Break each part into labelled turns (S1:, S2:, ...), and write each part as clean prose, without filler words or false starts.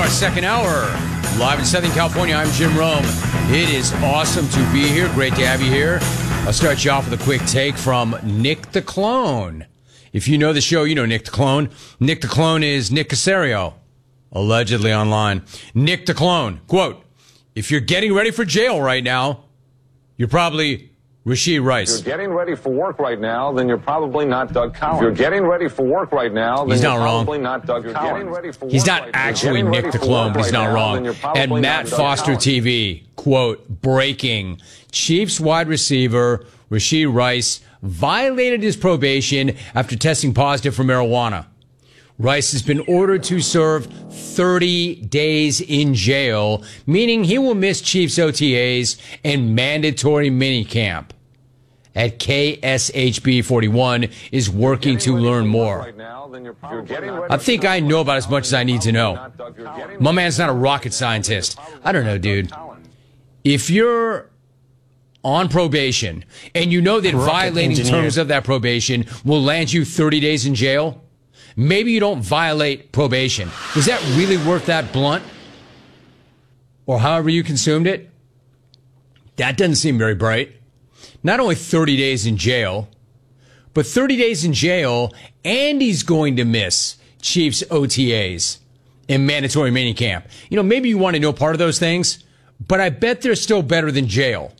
S1: our second hour. Live in Southern California, I'm Jim Rome. It is awesome to be here. Great to have you here. I'll start you off with a quick take from Nick the Clone. If you know the show, you know Nick the Clone. Nick the Clone is Nick Caserio, allegedly online. Nick the Clone, quote, "If you're getting ready for jail right now, you're probably Rashee Rice."
S2: If you're getting ready for work right now, then you're probably not Doug Collins. If you're getting ready for work right now, then you're probably not Doug Collins.
S1: He's not actually Nick the Clone, but he's not wrong. At Matt Foster TV, quote, "Breaking. Chiefs wide receiver Rashee Rice violated his probation after testing positive for marijuana. Rice has been ordered to serve 30 days in jail, meaning he will miss Chiefs OTAs and mandatory minicamp. At KSHB 41 is working to learn more. I think I know about as much as I need to know. My man's not a rocket scientist. I don't know, dude. If you're on probation and you know that violating terms of that probation will land you 30 days in jail, maybe you don't violate probation. Was that really worth that blunt? Or however you consumed it? That doesn't seem very bright. Not only 30 days in jail, but 30 days in jail, and he's going to miss Chiefs OTAs and mandatory minicamp. You know, maybe you want to know part of those things, but I bet they're still better than jail.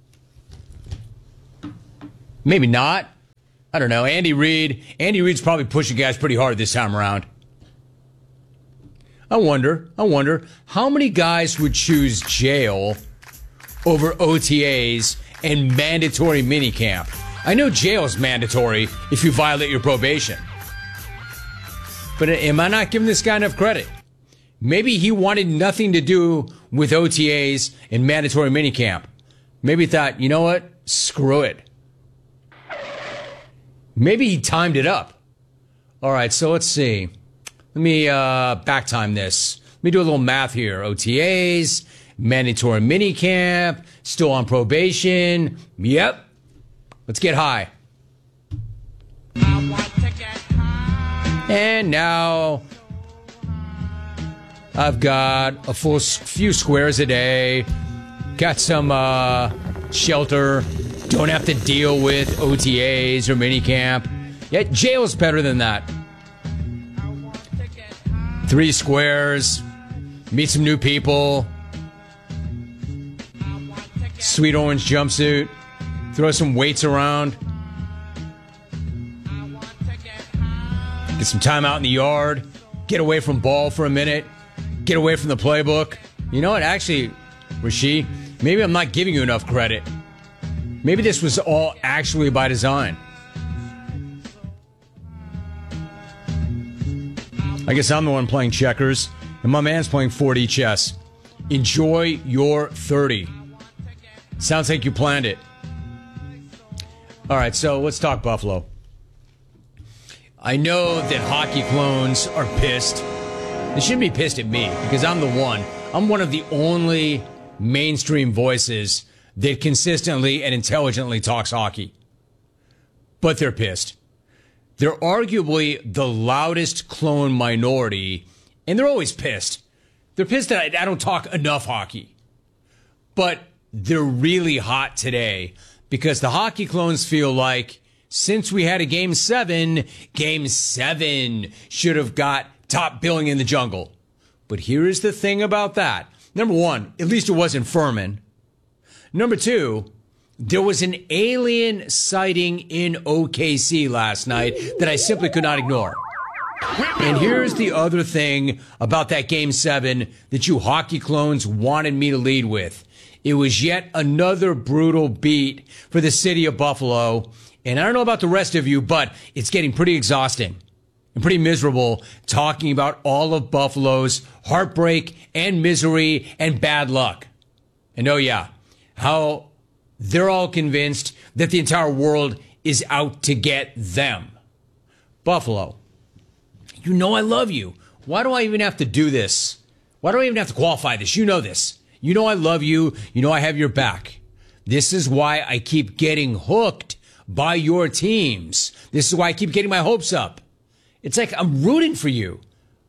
S1: Maybe not. I don't know. Andy Reid's probably pushing guys pretty hard this time around. I wonder how many guys would choose jail over OTAs and mandatory minicamp. I know jail is mandatory if you violate your probation. But am I not giving this guy enough credit? Maybe he wanted nothing to do with OTAs and mandatory minicamp. Maybe he thought, you know what? Screw it. Maybe he timed it up. All right, so let's see. Let me back time this. Let me do a little math here. OTAs, mandatory minicamp, still on probation. Yep. Let's get high. And now I've got a few squares a day. Got some shelter. Don't have to deal with OTAs or minicamp. Yet jail's better than that. 3 squares. Meet some new people. Sweet orange jumpsuit. Throw some weights around. Get some time out in the yard. Get away from ball for a minute. Get away from the playbook. You know what? Actually, Rashee, maybe I'm not giving you enough credit. Maybe this was all actually by design. I guess I'm the one playing checkers, and my man's playing 4D chess. Enjoy your 30. Sounds like you planned it. All right, so let's talk Buffalo. I know that hockey clones are pissed. They shouldn't be pissed at me because I'm the one. I'm one of the only mainstream voices that consistently and intelligently talks hockey. But they're pissed. They're arguably the loudest clone minority, and they're always pissed. They're pissed that I don't talk enough hockey. But they're really hot today because the hockey clones feel like since we had a Game 7 should have got top billing in the jungle. But here is the thing about that. Number one, at least it wasn't Furman. Number two, there was an alien sighting in OKC last night that I simply could not ignore. And here's the other thing about that Game 7 that you hockey clones wanted me to lead with. It was yet another brutal beat for the city of Buffalo. And I don't know about the rest of you, but it's getting pretty exhausting and pretty miserable talking about all of Buffalo's heartbreak and misery and bad luck. And oh yeah, how they're all convinced that the entire world is out to get them. Buffalo, you know I love you. Why do I even have to do this? Why do I even have to qualify this? You know this. You know I love you. You know I have your back. This is why I keep getting hooked by your teams. This is why I keep getting my hopes up. It's like I'm rooting for you.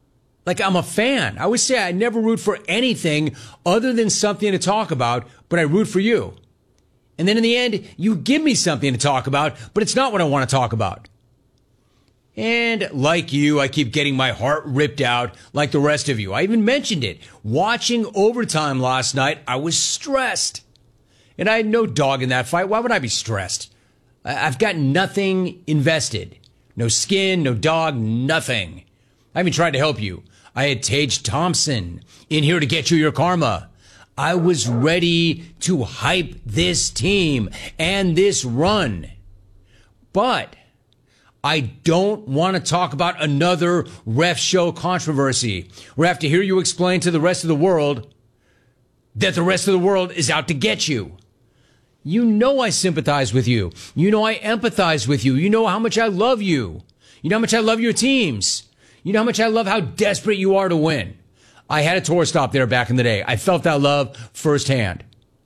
S1: Like, I'm a fan. I always say I never root for anything other than something to talk about, but I root for you. And then in the end, you give me something to talk about, but it's not what I want to talk about. And like you, I keep getting my heart ripped out like the rest of you. I even mentioned it. Watching overtime last night, I was stressed. And I had no dog in that fight. Why would I be stressed? I've got nothing invested. No skin, no dog, nothing. I even tried to help you. I had Tage Thompson in here to get you your karma. I was ready to hype this team and this run. But I don't want to talk about another ref show controversy where I have to hear you explain to the rest of the world that the rest of the world is out to get you. You know I sympathize with you. You know I empathize with you. You know how much I love you. You know how much I love your teams. You know how much I love how desperate you are to win. I had a tour stop there back in the day. I felt that love firsthand.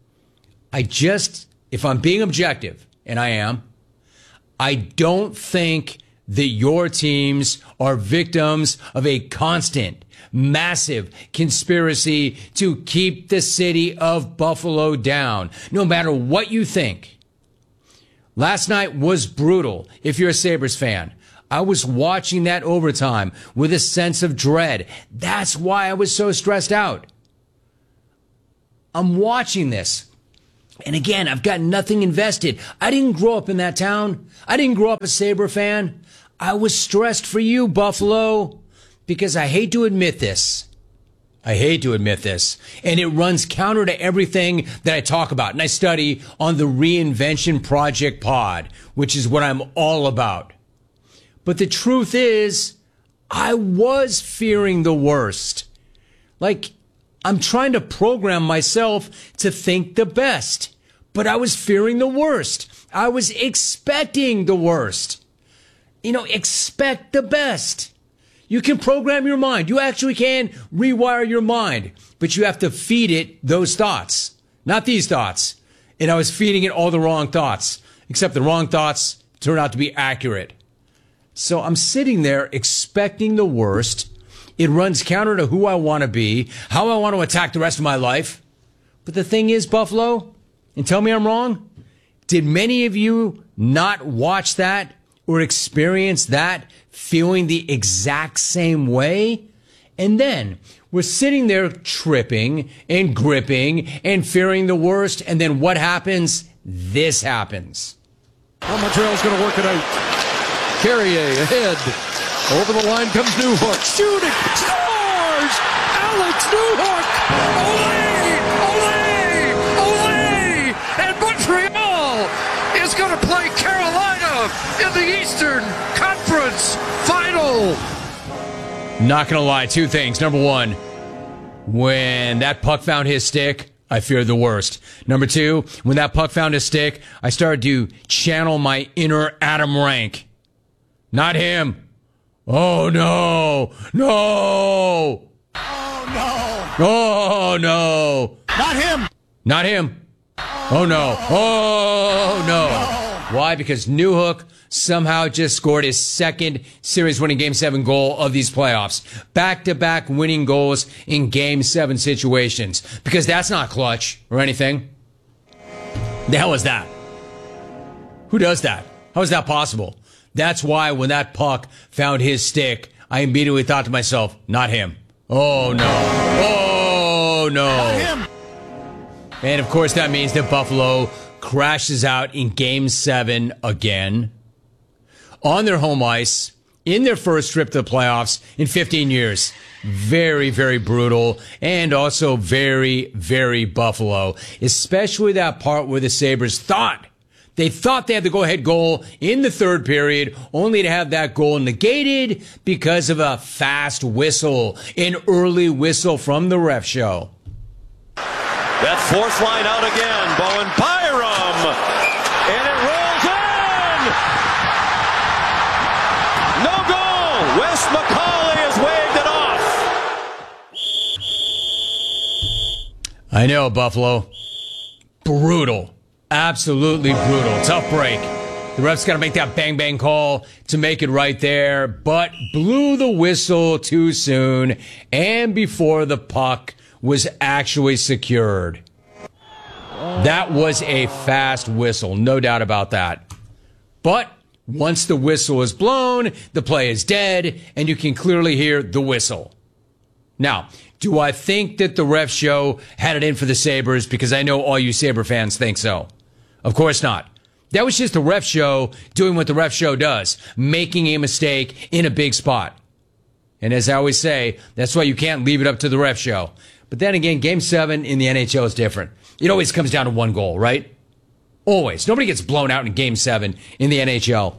S1: If I'm being objective, and I am, I don't think that your teams are victims of a constant, massive conspiracy to keep the city of Buffalo down, no matter what you think. Last night was brutal if you're a Sabres fan. I was watching that overtime with a sense of dread. That's why I was so stressed out. I'm watching this. And again, I've got nothing invested. I didn't grow up in that town. I didn't grow up a Sabre fan. I was stressed for you, Buffalo, because I hate to admit this. And it runs counter to everything that I talk about. And I study on the Reinvention Project pod, which is what I'm all about. But the truth is, I was fearing the worst. Like, I'm trying to program myself to think the best. But I was fearing the worst. I was expecting the worst. Expect the best. You can program your mind. You actually can rewire your mind. But you have to feed it those thoughts, not these thoughts. And I was feeding it all the wrong thoughts, except the wrong thoughts turned out to be accurate. So I'm sitting there expecting the worst. It runs counter to who I want to be, how I want to attack the rest of my life. But the thing is, Buffalo, and tell me I'm wrong, did many of you not watch that or experience that feeling the exact same way? And then we're sitting there tripping and gripping and fearing the worst. And then what happens? This happens.
S3: Well, Montreal's going to work it out. Carrier ahead. Over the line comes Newhook. Shooting. Scores! Alex Newhook! Ole! And Montreal is going to play Carolina in the Eastern Conference Final.
S1: Not going to lie, two things. Number one, when that puck found his stick, I feared the worst. Number two, when that puck found his stick, I started to channel my inner Adam Rank. Not him. Oh, no. No.
S4: Oh, no.
S1: Oh, no.
S4: Not him.
S1: Not him. Oh, no. Oh, no. Why? Because Newhook somehow just scored his second series-winning Game 7 goal of these playoffs. Back-to-back winning goals in Game 7 situations. Because that's not clutch or anything. The hell is that? Who does that? How is that possible? That's why when that puck found his stick, I immediately thought to myself, not him. Oh, no. Oh, no.
S4: Not him.
S1: And, of course, that means that Buffalo crashes out in Game 7 again. On their home ice, in their first trip to the playoffs in 15 years. Very, very brutal, and also very, very Buffalo. Especially that part where the Sabres thought they had the go-ahead goal in the third period, only to have that goal negated because of a fast whistle, an early whistle from the ref show.
S5: That fourth line out again. Bowen Byram. And it rolls in. No goal. Wes McCauley has waved it off.
S1: I know, Buffalo. Brutal. Absolutely brutal. Tough break. The ref's got to make that bang-bang call to make it right there, but blew the whistle too soon and before the puck was actually secured. That was a fast whistle, no doubt about that. But once the whistle is blown, the play is dead, and you can clearly hear the whistle. Now, do I think that the ref show had it in for the Sabres? Because I know all you Sabre fans think so. Of course not. That was just the ref show doing what the ref show does, making a mistake in a big spot. And as I always say, that's why you can't leave it up to the ref show. But then again, Game 7 in the NHL is different. It always comes down to one goal, right? Always. Nobody gets blown out in Game 7 in the NHL.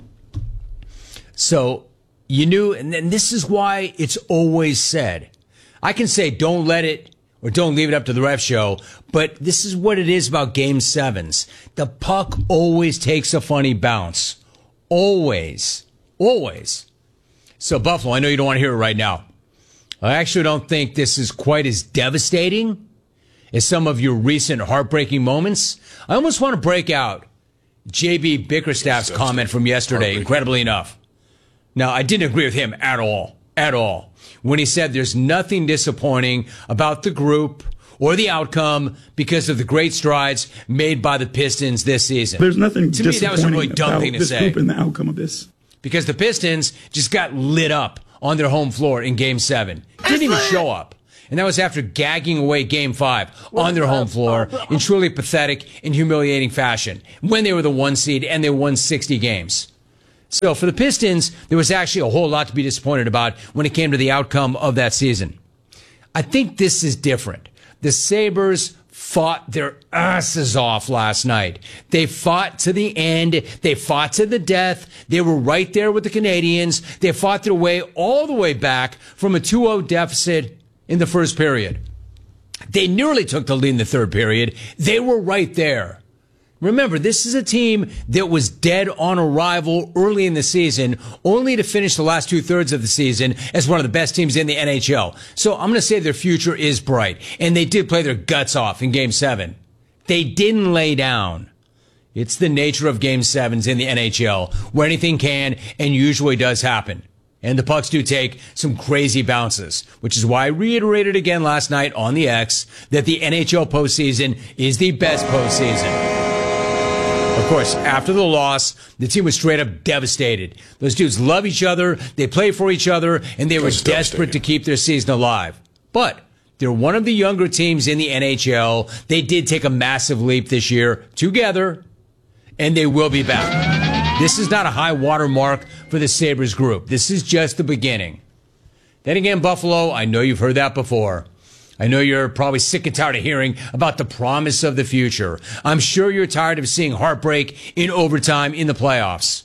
S1: So you knew, and this is why it's always said. I can say don't let it or don't leave it up to the ref show, but this is what it is about Game 7s. The puck always takes a funny bounce. Always. Always. So, Buffalo, I know you don't want to hear it right now. I actually don't think this is quite as devastating as some of your recent heartbreaking moments. I almost want to break out J.B. Bickerstaff's comment from yesterday, incredibly enough. Now, I didn't agree with him at all. At all. When he said there's nothing disappointing about the group or the outcome because of the great strides made by the Pistons this season.
S6: There's nothing
S1: to me, that was a really dumb thing to
S6: this
S1: say.
S6: Group and the outcome of this.
S1: Because the Pistons just got lit up on their home floor in Game 7. Didn't even show up. And that was after gagging away Game 5 on their home floor in truly pathetic and humiliating fashion when they were the 1 seed and they won 60 games. So for the Pistons, there was actually a whole lot to be disappointed about when it came to the outcome of that season. I think this is different. The Sabres fought their asses off last night. They fought to the end. They fought to the death. They were right there with the Canadiens. They fought their way all the way back from a 2-0 deficit in the first period. They nearly took the lead in the third period. They were right there. Remember, this is a team that was dead on arrival early in the season, only to finish the last 2/3 of the season as one of the best teams in the NHL. So I'm going to say their future is bright. And they did play their guts off in Game 7. They didn't lay down. It's the nature of Game 7s in the NHL, where anything can and usually does happen. And the pucks do take some crazy bounces, which is why I reiterated again last night on the X that the NHL postseason is the best postseason. Of course, after the loss, the team was straight up devastated. Those dudes love each other, they play for each other, and they were desperate to keep their season alive. But they're one of the younger teams in the NHL. They did take a massive leap this year together, and they will be back. This is not a high water mark for the Sabres group. This is just the beginning. Then again, Buffalo, I know you've heard that before. I know you're probably sick and tired of hearing about the promise of the future. I'm sure you're tired of seeing heartbreak in overtime in the playoffs.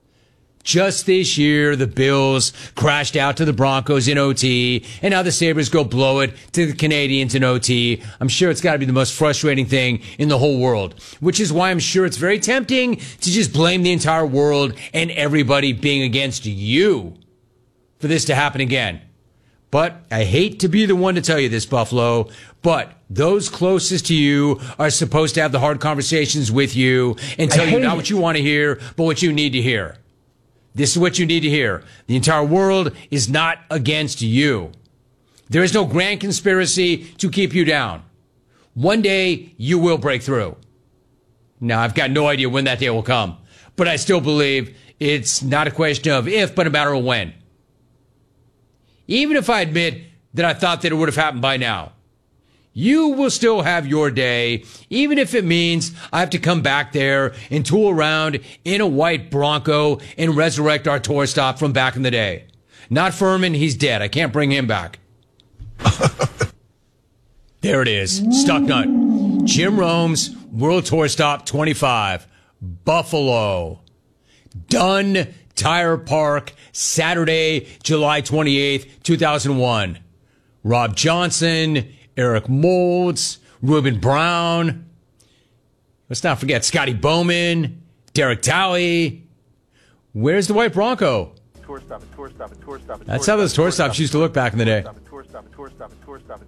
S1: Just this year, the Bills crashed out to the Broncos in OT, and now the Sabres go blow it to the Canadiens in OT. I'm sure it's got to be the most frustrating thing in the whole world, which is why I'm sure it's very tempting to just blame the entire world and everybody being against you for this to happen again. But I hate to be the one to tell you this, Buffalo, but those closest to you are supposed to have the hard conversations with you and tell you not what you want to hear, but what you need to hear. This is what you need to hear. The entire world is not against you. There is no grand conspiracy to keep you down. One day, you will break through. Now, I've got no idea when that day will come, but I still believe it's not a question of if, but a matter of when. Even if I admit that I thought that it would have happened by now, you will still have your day, even if it means I have to come back there and tool around in a white Bronco and resurrect our tour stop from back in the day. Not Furman, he's dead. I can't bring him back. There it is. Stuck nut. Jim Rome's World Tour Stop 25. Buffalo. Dunn Tire Park, Saturday, July 28th, 2001. Rob Johnson, Eric Moulds, Reuben Brown. Let's not forget Scotty Bowman, Derek Talley. Where's the white Bronco? That's how those tour stops used to look back in the day. A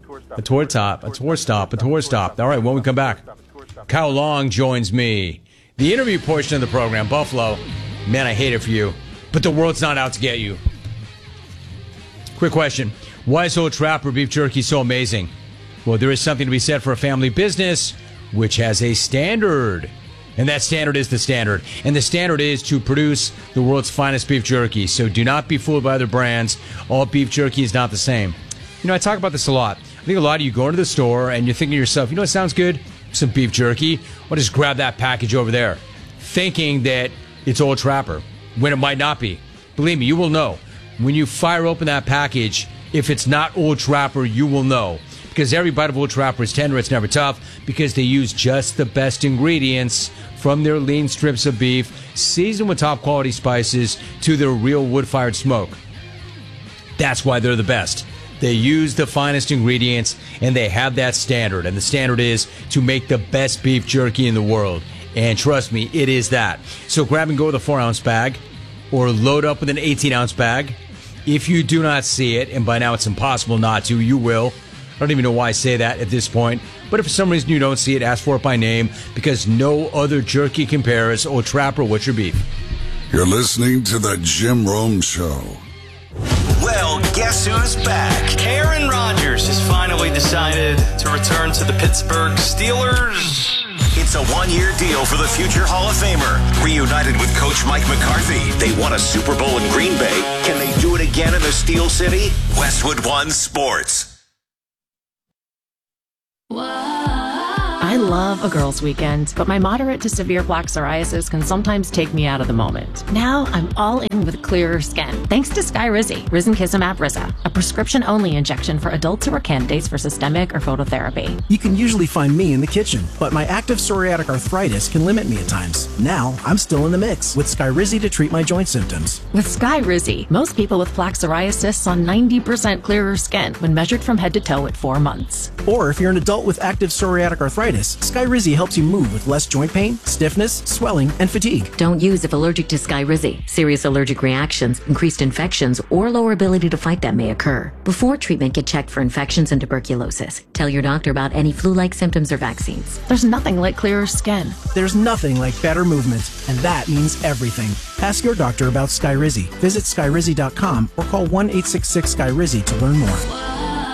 S1: tour stop. All right, when we come back, Kyle Long joins me. The interview portion of the program, Buffalo, man, I hate it for you, but the world's not out to get you. Quick question. Why is Old Trapper beef jerky so amazing? Well, there is something to be said for a family business which has a standard. And that standard is the standard. And the standard is to produce the world's finest beef jerky. So do not be fooled by other brands. All beef jerky is not the same. You know, I talk about this a lot. I think a lot of you go into the store and you're thinking to yourself, you know what sounds good? Some beef jerky. Well, just grab that package over there, thinking that it's Old Trapper, when it might not be. Believe me, you will know. When you fire open that package, if it's not Old Trapper, you will know. Because every bite of Old Trapper is tender, it's never tough, because they use just the best ingredients from their lean strips of beef, seasoned with top quality spices, to their real wood-fired smoke. That's why they're the best. They use the finest ingredients, and they have that standard. And the standard is to make the best beef jerky in the world. And trust me, it is that. So grab and go with a 4-ounce bag, or load up with an 18-ounce bag. If you do not see it, and by now it's impossible not to, you will. I don't even know why I say that at this point. But if for some reason you don't see it, ask for it by name, because no other jerky compares. Old Trapper, what's your beef?
S6: You're listening to the Jim Rome Show.
S7: Well, guess who's back?
S8: Aaron Rodgers has finally decided to return to the Pittsburgh Steelers.
S7: It's a one-year deal for the future Hall of Famer. Reunited with Coach Mike McCarthy, they won a Super Bowl in Green Bay. Can they do it again in the Steel City? Westwood One Sports.
S9: I love a girls' weekend, but my moderate to severe plaque psoriasis can sometimes take me out of the moment. Now I'm all in with clearer skin, thanks to Skyrizi, Risankizumab Risa, a prescription-only injection for adults who are candidates for systemic or phototherapy.
S10: You can usually find me in the kitchen, but my active psoriatic arthritis can limit me at times. Now I'm still in the mix with Skyrizi to treat my joint symptoms.
S9: With Skyrizi, most people with plaque psoriasis saw 90% clearer skin when measured from head to toe at 4 months.
S10: Or if you're an adult with active psoriatic arthritis, Skyrizi helps you move with less joint pain, stiffness, swelling, and fatigue.
S11: Don't use if allergic to Skyrizi. Serious allergic reactions, increased infections, or lower ability to fight them may occur. Before treatment, get checked for infections and tuberculosis. Tell your doctor about any flu-like symptoms or vaccines.
S9: There's nothing like clearer skin.
S10: There's nothing like better movement, and that means everything. Ask your doctor about Skyrizi. Visit Skyrizi.com or call 1-866-SKYRIZI to learn more.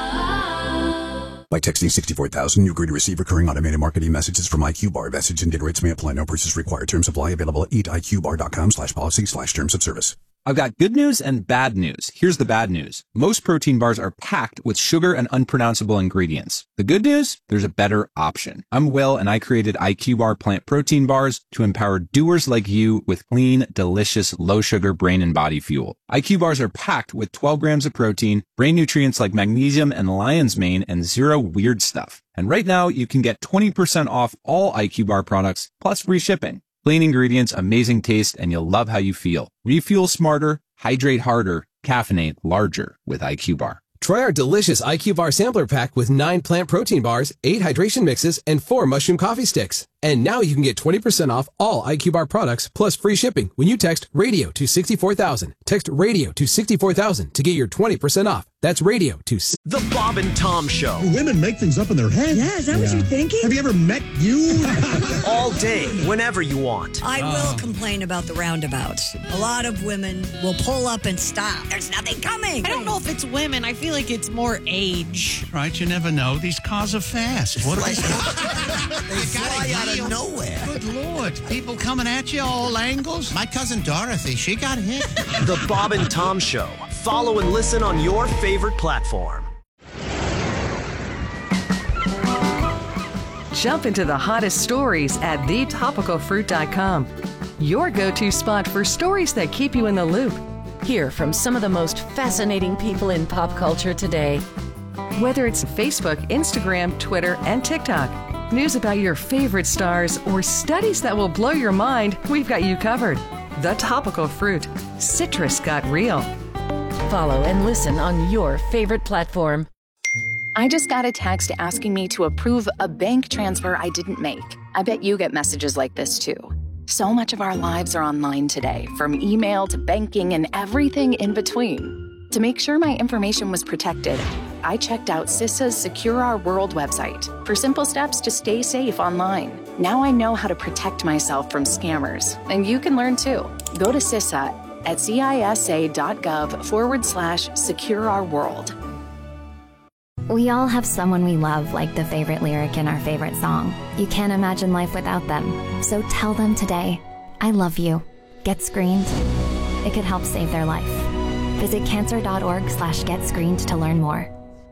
S12: By texting 64,000, you agree to receive recurring automated marketing messages from IQBar. Message and data rates may apply. No purchase required. Terms apply. Available at eatiqbar.com/policy/terms of service.
S13: I've got good news and bad news. Here's the bad news. Most protein bars are packed with sugar and unpronounceable ingredients. The good news? There's a better option. I'm Will, and I created IQBar plant protein bars to empower doers like you with clean, delicious, low-sugar brain and body fuel. IQ bars are packed with 12 grams of protein, brain nutrients like magnesium and lion's mane, and zero weird stuff. And right now, you can get 20% off all IQ Bar products, plus free shipping. Clean ingredients, amazing taste, and you'll love how you feel. Refuel smarter, hydrate harder, caffeinate larger with IQ Bar.
S14: Try our delicious IQ Bar sampler pack with 9 plant protein bars, 8 hydration mixes, and 4 mushroom coffee sticks. And now you can get 20% off all IQ Bar products plus free shipping when you text RADIO to 64,000. Text RADIO to 64,000 to get your 20% off. That's RADIO to...
S15: The Bob and Tom Show.
S16: Women make things up in their head.
S17: Yeah, is that what you're thinking?
S16: Have you ever met you?
S15: All day, whenever you want.
S17: I will complain about the roundabouts. A lot of women will pull up and stop. There's nothing coming.
S18: I don't know if it's women. I feel like it's more age.
S4: Right, you never know. These cars are fast. What
S15: They fly out of nowhere.
S4: Good Lord. People coming at you all angles. My cousin Dorothy, she got hit.
S15: The Bob and Tom Show. Follow and listen on your favorite platform.
S19: Jump into the hottest stories at thetopicalfruit.com. Your go-to spot for stories that keep you in the loop. Hear from some of the most fascinating people in pop culture today. Whether it's Facebook, Instagram, Twitter, and TikTok, news about your favorite stars, or studies that will blow your mind, we've got you covered. The Topical Fruit. Citrus got real. Follow and listen on your favorite platform.
S20: I just got a text asking me to approve a bank transfer I didn't make. I bet you get messages like this too. So much of our lives are online today, from email to banking and everything in between. To make sure my information was protected, I checked out CISA's Secure Our World website for simple steps to stay safe online. Now I know how to protect myself from scammers, and you can learn too. Go to CISA at CISA.gov/secure our world.
S21: We all have someone we love, like the favorite lyric in our favorite song. You can't imagine life without them. So tell them today, I love you. Get screened. It could help save their life. Visit cancer.org/getscreened to learn more.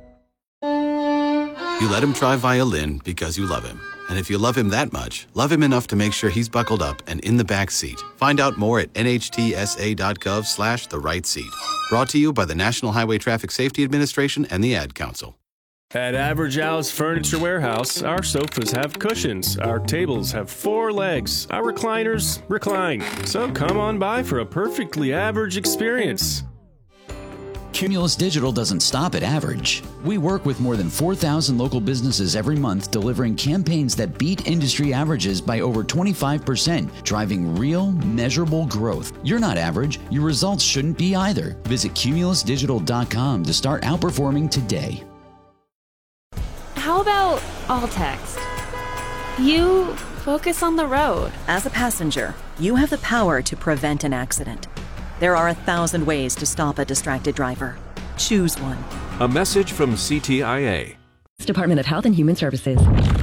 S22: You let him try violin because you love him. And if you love him that much, love him enough to make sure he's buckled up and in the back seat. Find out more at nhtsa.gov/the-right-seat. Brought to you by the National Highway Traffic Safety Administration and the Ad Council.
S23: At Average Al's Furniture Warehouse, our sofas have cushions, our tables have 4 legs, our recliners recline. So come on by for a perfectly average experience.
S24: Cumulus Digital doesn't stop at average. We work with more than 4,000 local businesses every month, delivering campaigns that beat industry averages by over 25%, driving real, measurable growth. You're not average. Your results shouldn't be either. Visit cumulusdigital.com to start outperforming today.
S25: How about all text? You focus on the road.
S26: As a passenger, you have the power to prevent an accident. There are 1,000 ways to stop a distracted driver. Choose one.
S27: A message from CTIA.
S28: Department of Health and Human Services.